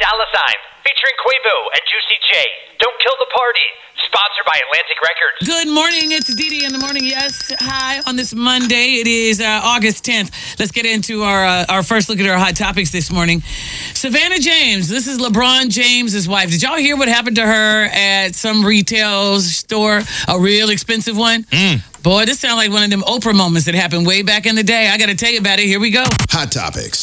$, featuring Quavo and Juicy J. Don't Kill the Party, sponsored by Atlantic Records. Good morning, it's Didi in the morning. Yes, hi on this Monday. It is August 10th. Let's get into our first look at our hot topics this morning. Savannah James, this is LeBron James' wife. Did y'all hear what happened to her at some retail store? A real expensive one? Boy, this sounds like one of them Oprah moments that happened way back in the day. I got to tell you about it. Here we go. Hot topics.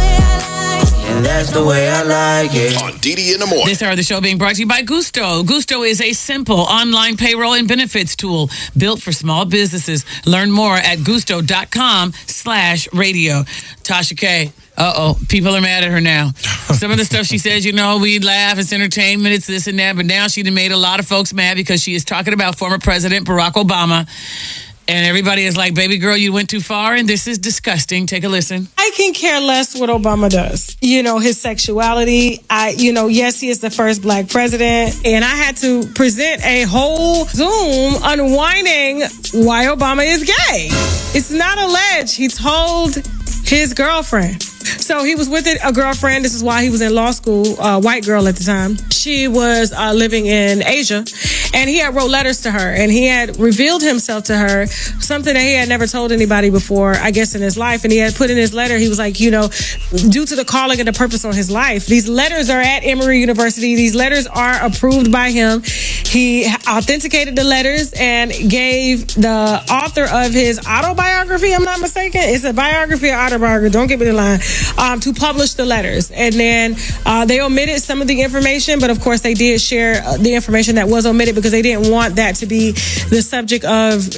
And that's the way I like it. On Didi in the morning. This hour of the show being brought to you by Gusto. Gusto is a simple online payroll and benefits tool built for small businesses. Learn more at gusto.com/radio. Tasha K. People are mad at her now. Some of the stuff she says, we laugh, it's entertainment, it's this and that, but now she made a lot of folks mad because she is talking about former President Barack Obama. And everybody is like, baby girl, you went too far, and this is disgusting. Take a listen. I can care less what Obama does. His sexuality. Yes, he is the first black president. And I had to present a whole Zoom unwinding why Obama is gay. It's not alleged. He told his girlfriend. So he was with a girlfriend. This is why he was in law school, white girl at the time. She was living in Asia. And he had wrote letters to her, and he had revealed himself to her, something that he had never told anybody before, I guess, in his life. And he had put in his letter, he was like, due to the calling and the purpose on his life, these letters are at Emory University. These letters are approved by him. He authenticated the letters and gave the author of his autobiography, I'm not mistaken, it's a biography or autobiography, don't get me the line, to publish the letters. And then they omitted some of the information, but of course they did share the information that was omitted because they didn't want that to be the subject of,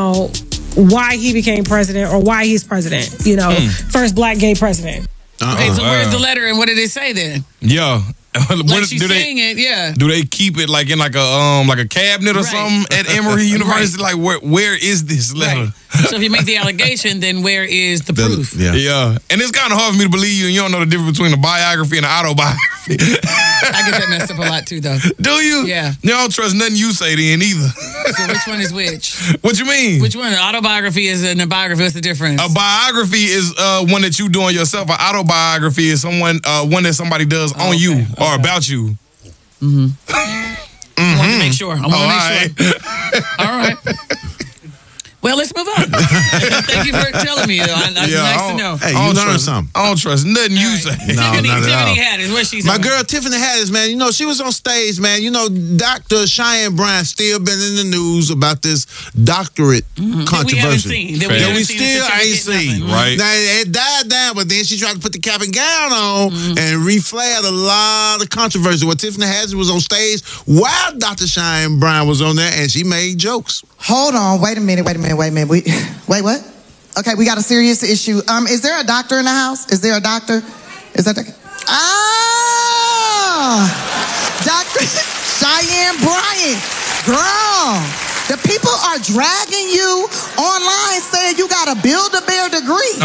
why he became president or why he's president, first black gay president. Okay, so where's the letter and what did it say then? Yeah. She's saying it, yeah. Do they keep it like in like a cabinet or something at Emory University? Right. Like where is this letter? Right. So if you make the allegation, then where is the proof? Yeah. And it's kind of hard for me to believe you and you don't know the difference between a biography and an autobiography. I get that messed up a lot too, though. Do you? Yeah. You don't trust nothing you say then either. So which one is which? What you mean? Which one? An autobiography is and a biography. What's the difference? A biography is one that you doing yourself. An autobiography is one that somebody does on you or about you. I want to make sure. I want to make sure. All right. Well, let's move on. Thank you for telling me. Nice to know. Hey, you learned something. I don't trust nothing you say. Tiffany Haddish, where's she? My girl Tiffany Haddish, man. She was on stage, man. Dr. Cheyenne Bryant still been in the news about this doctorate controversy. That we still ain't seen. Right. Now, it died down, but then she tried to put the cap and gown on and reflared a lot of controversy. Well, Tiffany Haddish was on stage while Dr. Cheyenne Bryant was on there, and she made jokes. Hold on. Wait a minute. Wait, what? Okay, we got a serious issue. Is there a doctor in the house? Is there a doctor? Is that Dr. Dr. Cheyenne Bryant. Girl, the people are dragging you online saying you got a Build-A-Bear degree.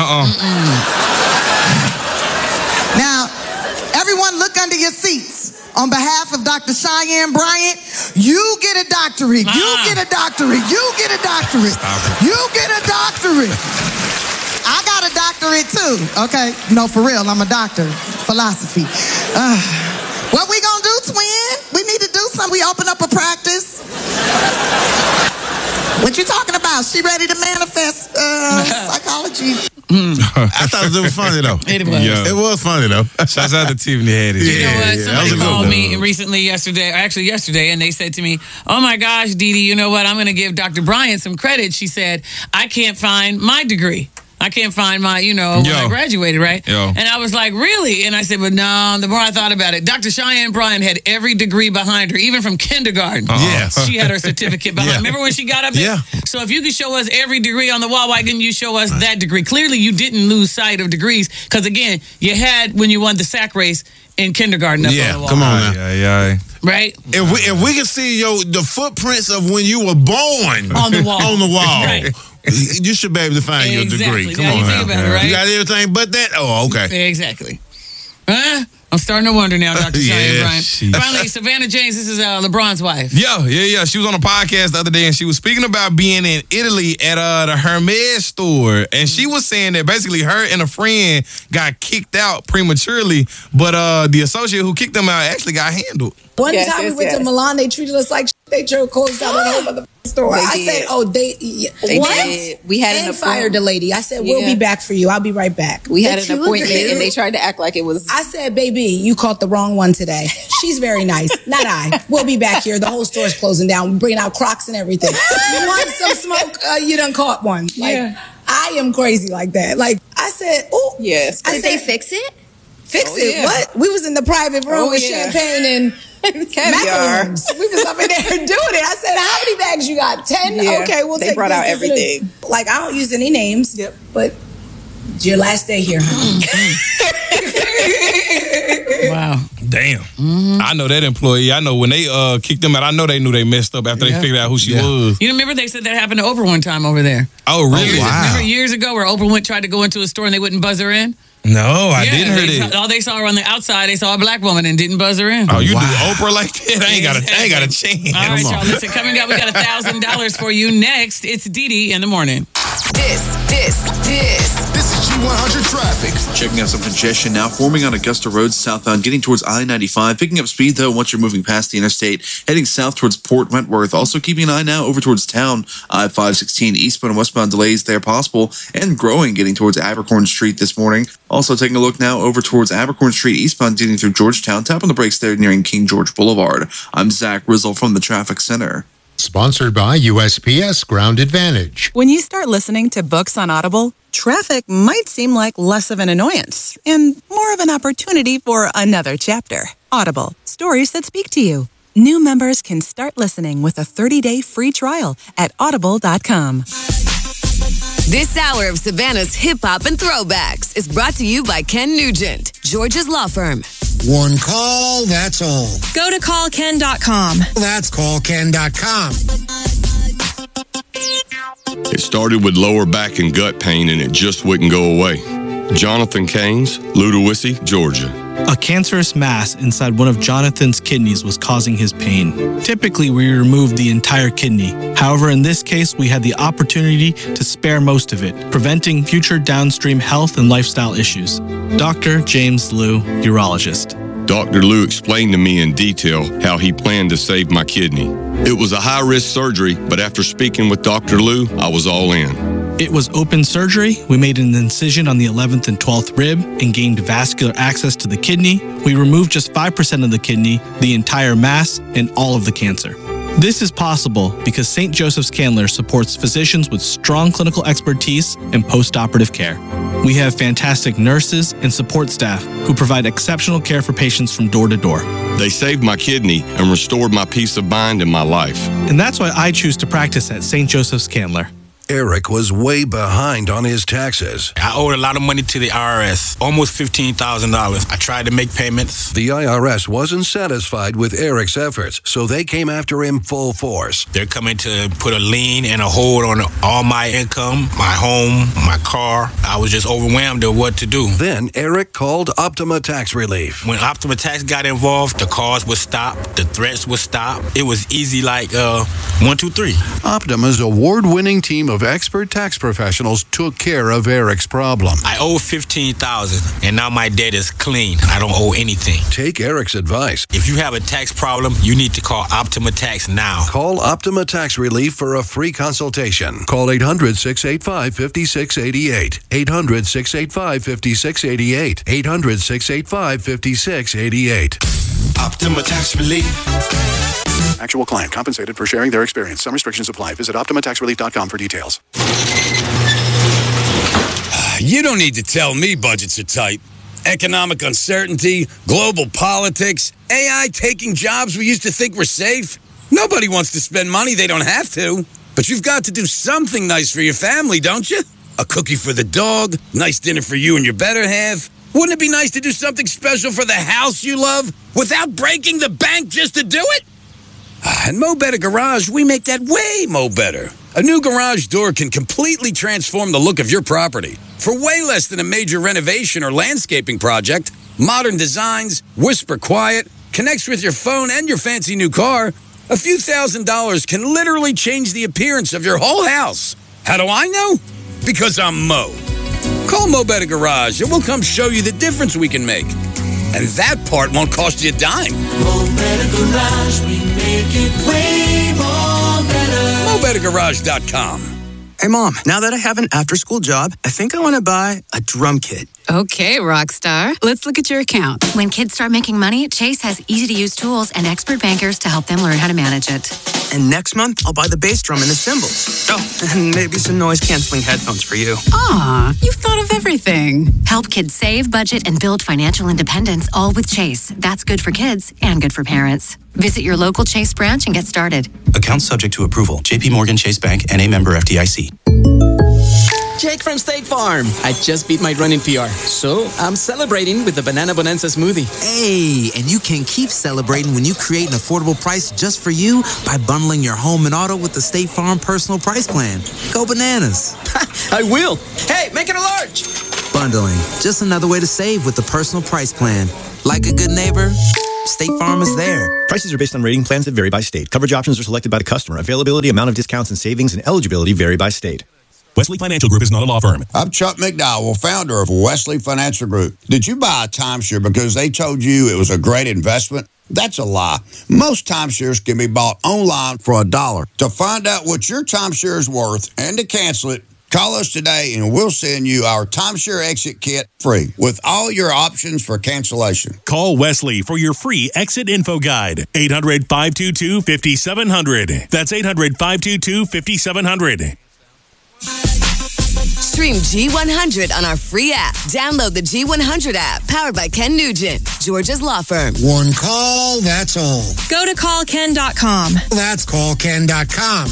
Now, everyone look under your seats. On behalf of Dr. Cheyenne Bryant, you get a doctorate. You get a doctorate. You get a doctorate. You get a doctorate. I got a doctorate too. Okay? No, for real. I'm a doctor. Philosophy. What we gonna do, twin? We need to do something. We open up a practice. What you talking about? She ready to manifest psychology. I thought it was funny, though. It was. Yeah. It was funny, though. Shouts out to Tiffany Haddish. You know what? Somebody called me recently yesterday, and they said to me, oh my gosh, Didi, you know what? I'm going to give Dr. Bryant some credit. She said, I can't find my degree. I can't find my, when I graduated, right? And I was like, really? And I said, but no, the more I thought about it, Dr. Cheyenne Bryant had every degree behind her, even from kindergarten. Yes. She had her certificate behind her. Remember when she got up there? Yeah. So if you could show us every degree on the wall, why didn't you show us that degree? Clearly, you didn't lose sight of degrees because, again, you had when you won the sack race in kindergarten up on the wall. Come on now. Yeah. Right? If we can see the footprints of when you were born on the wall. Right. You should be able to find your degree. Come now on you now. Think about it, right? You got everything but that? Oh, okay. Exactly. Huh? I'm starting to wonder now, Dr. Cheyenne Yeah, Bryant. sheesh. Finally, Savannah James, this is LeBron's wife. Yeah. She was on a podcast the other day, and she was speaking about being in Italy at the Hermes store, and she was saying that basically her and a friend got kicked out prematurely, but the associate who kicked them out actually got handled. One time we went to Milan, they treated us like shit. They closed down the whole other store. They I did. said, They what? did. We had and an fired the lady. I said, we'll be back for you. I'll be right back. We had an appointment, and they tried to act like it was. I said, baby, you caught the wrong one today. She's very nice. Not I. We'll be back here. The whole store's closing down. We're bringing out Crocs and everything. You want some smoke? You done caught one. Like, I am crazy like that. Like, I said, oh. Yes. I Did said, they fix it? Fix Oh, it? yeah. What? We was in the private room Oh, with yeah. champagne and Caviar. macarons. We was up in there doing it. I said, how many bags you got? 10? Yeah. Okay, we'll They take brought this, out this, and this. everything. Like, I don't use any names, but it's your last day here, honey. Wow. Damn. I know that employee. I know when they kicked them out, I know they knew they messed up after they figured out who she was. You remember they said that happened to Oprah one time over there? Oh, really? Remember years ago where Oprah tried to go into a store and they wouldn't buzz her in? No, I didn't hear that. All they saw her on the outside, they saw a black woman and didn't buzz her in. Oh, you do Oprah like that? I ain't got a chance. All right, y'all, listen, coming up, we got $1,000 for you next. It's Dee Dee in the morning. This is G100 traffic. Checking out some congestion now forming on Augusta Road southbound, getting towards I-95. Picking up speed, though, once you're moving past the interstate, heading south towards Port Wentworth. Also keeping an eye now over towards town. I-516 eastbound and westbound delays there possible, and growing getting towards Abercorn Street this morning. Also taking a look now over towards Abercorn Street eastbound, getting through Georgetown. Tap on the brakes there nearing King George Boulevard. I'm Zach Rizzle from the Traffic Center. Sponsored by USPS Ground Advantage. When you start listening to books on Audible, traffic might seem like less of an annoyance and more of an opportunity for another chapter. Audible, stories that speak to you. New members can start listening with a 30-day free trial at audible.com. This hour of Savannah's Hip Hop and Throwbacks is brought to you by Ken Nugent, George's law firm. One call, that's all. Go to callken.com. That's callken.com. It started with lower back and gut pain, and it just wouldn't go away. Jonathan Keynes, Ludowici, Georgia. A cancerous mass inside one of Jonathan's kidneys was causing his pain. Typically, we remove the entire kidney. However, in this case, we had the opportunity to spare most of it, preventing future downstream health and lifestyle issues. Dr. James Liu, urologist. Dr. Liu explained to me in detail how he planned to save my kidney. It was a high-risk surgery, but after speaking with Dr. Liu, I was all in. It was open surgery. We made an incision on the 11th and 12th rib and gained vascular access to the kidney. We removed just 5% of the kidney, the entire mass, and all of the cancer. This is possible because St. Joseph's Candler supports physicians with strong clinical expertise and post-operative care. We have fantastic nurses and support staff who provide exceptional care for patients from door to door. They saved my kidney and restored my peace of mind and my life. And that's why I choose to practice at St. Joseph's Candler. Eric was way behind on his taxes. I owed a lot of money to the IRS, almost $15,000. I tried to make payments. The IRS wasn't satisfied with Eric's efforts, so they came after him full force. They're coming to put a lien and a hold on all my income, my home, my car. I was just overwhelmed at what to do. Then Eric called Optima Tax Relief. When Optima Tax got involved, the calls would stop, the threats would stop. It was easy like 1, 2, 3. Optima's award-winning team of expert tax professionals took care of Eric's problem. I owe $15,000, and now my debt is clean. I don't owe anything. Take Eric's advice. If you have a tax problem, you need to call Optima Tax now. Call Optima Tax Relief for a free consultation. Call 800-685-5688. 800-685-5688. 800-685-5688. Optima Tax Relief. Actual client compensated for sharing their experience. Some restrictions apply. Visit OptimaTaxRelief.com for details. You don't need to tell me budgets are tight. Economic uncertainty, global politics, AI taking jobs we used to think were safe. Nobody wants to spend money they don't have to. But you've got to do something nice for your family, don't you? A cookie for the dog, nice dinner for you and your better half. Wouldn't it be nice to do something special for the house you love without breaking the bank just to do it? At Mo Better Garage, we make that way Mo Better. A new garage door can completely transform the look of your property. For way less than a major renovation or landscaping project, Modern designs, whisper quiet, connects with your phone and your fancy new car. A few $1,000s can literally change the appearance of your whole house. How do I know? Because I'm Mo. Call Mo Better Garage and we'll come show you the difference we can make. And that part won't cost you a dime. Mo Better Garage, we make it way more better. MoBetterGarage.com. Hey, Mom, now that I have an after-school job, I think I want to buy a drum kit. Okay, Rockstar. Let's look at your account. When kids start making money, Chase has easy-to-use tools and expert bankers to help them learn how to manage it. And next month, I'll buy the bass drum and the cymbals. Oh, and maybe some noise-canceling headphones for you. Aw, you've thought of everything. Help kids save, budget, and build financial independence, all with Chase. That's good for kids and good for parents. Visit your local Chase branch and get started. Account subject to approval. JP Morgan Chase Bank, N.A. member FDIC. Jake from State Farm. I just beat my running PR, so I'm celebrating with the Banana Bonanza smoothie. Hey, and you can keep celebrating when you create an affordable price just for you by bundling your home and auto with the State Farm Personal Price Plan. Go bananas. I will. Hey, make it a large. Bundling, just another way to save with the Personal Price Plan. Like a good neighbor, State Farm is there. Prices are based on rating plans that vary by state. Coverage options are selected by the customer. Availability, amount of discounts and savings, and eligibility vary by state. Wesley Financial Group is not a law firm. I'm Chuck McDowell, founder of Wesley Financial Group. Did you buy a timeshare because they told you it was a great investment? That's a lie. Most timeshares can be bought online for $1. To find out what your timeshare is worth and to cancel it, call us today and we'll send you our timeshare exit kit free with all your options for cancellation. Call Wesley for your free exit info guide. 800-522-5700. That's 800-522-5700. Stream G100 on our free app. Download the G100 app, powered by Ken Nugent, Georgia's law firm. One call, that's all. Go to callken.com. That's callken.com.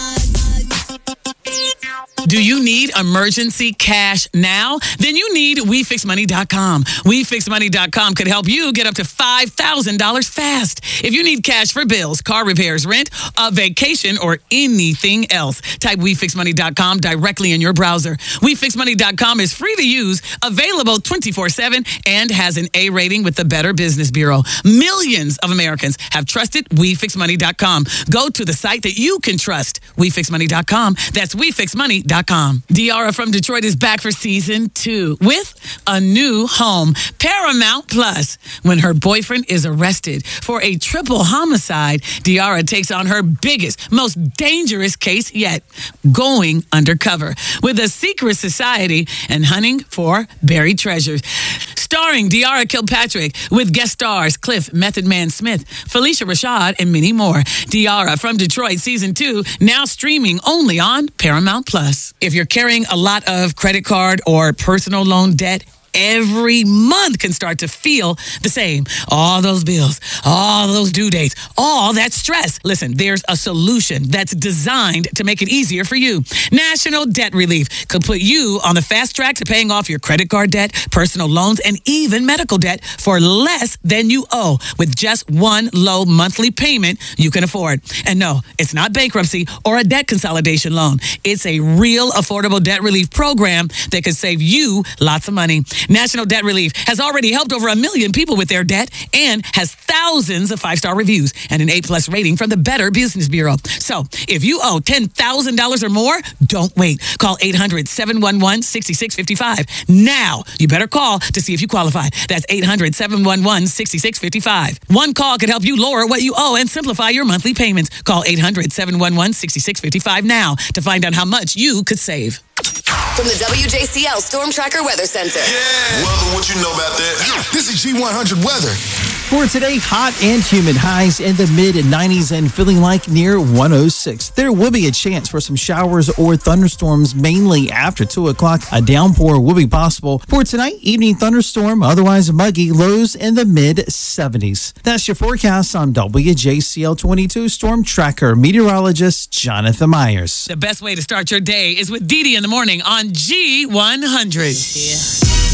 Do you need emergency cash now? Then you need WeFixMoney.com. WeFixMoney.com could help you get up to $5,000 fast. If you need cash for bills, car repairs, rent, a vacation, or anything else, type WeFixMoney.com directly in your browser. WeFixMoney.com is free to use, available 24/7, and has an A rating with the Better Business Bureau. Millions of Americans have trusted WeFixMoney.com. Go to the site that you can trust, WeFixMoney.com. That's WeFixMoney.com. Diara from Detroit is back for season 2 with a new home, Paramount Plus. When her boyfriend is arrested for a triple homicide, Diara takes on her biggest, most dangerous case yet, going undercover with a secret society and hunting for buried treasures. Starring Diara Kilpatrick with guest stars Cliff Method Man Smith, Felicia Rashad, and many more. Diara from Detroit season 2, now streaming only on Paramount Plus. If you're carrying a lot of credit card or personal loan debt, every month can start to feel the same. All those bills, all those due dates, all that stress. Listen, there's a solution that's designed to make it easier for you. National Debt Relief could put you on the fast track to paying off your credit card debt, personal loans, and even medical debt for less than you owe with just one low monthly payment you can afford. And no, it's not bankruptcy or a debt consolidation loan. It's a real affordable debt relief program that could save you lots of money. National Debt Relief has already helped over 1 million people with their debt and has thousands of 5-star reviews and an A+ rating from the Better Business Bureau. So if you owe $10,000 or more, don't wait. Call 800-711-6655. Now, you better call to see if you qualify. That's 800-711-6655. One call could help you lower what you owe and simplify your monthly payments. Call 800-711-6655 now to find out how much you could save. From the WJCL Storm Tracker Weather Center. Yeah. Well, what you know about that? This is G100 weather. For today, hot and humid, highs in the mid-90s and feeling like near 106. There will be a chance for some showers or thunderstorms, mainly after 2 o'clock. A downpour will be possible. For tonight, evening thunderstorm, otherwise muggy, lows in the mid-70s. That's your forecast on WJCL 22 Storm Tracker meteorologist Jonathan Myers. The best way to start your day is with Dee Dee in the morning on G100. Yeah.